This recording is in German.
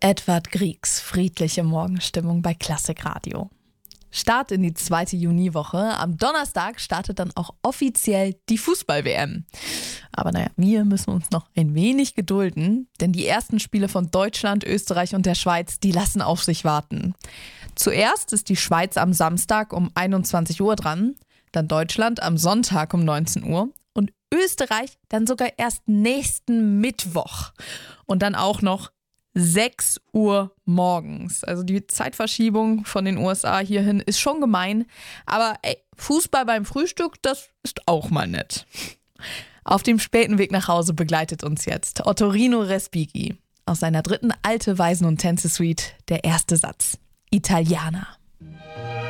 Edvard Griegs friedliche Morgenstimmung bei Klassikradio. Start in die 2. Juniwoche. Am Donnerstag startet dann auch offiziell die Fußball-WM. Aber wir müssen uns noch ein wenig gedulden, denn die ersten Spiele von Deutschland, Österreich und der Schweiz, die lassen auf sich warten. Zuerst ist die Schweiz am Samstag um 21 Uhr dran, dann Deutschland am Sonntag um 19 Uhr und Österreich dann sogar erst nächsten Mittwoch. Und dann auch noch 6 Uhr morgens. Also die Zeitverschiebung von den USA hierhin ist schon gemein. Aber Fußball beim Frühstück, das ist auch mal nett. Auf dem späten Weg nach Hause begleitet uns jetzt Ottorino Respighi. Aus seiner 3. Alte Weisen- und Tänze-Suite der erste Satz. Italiana.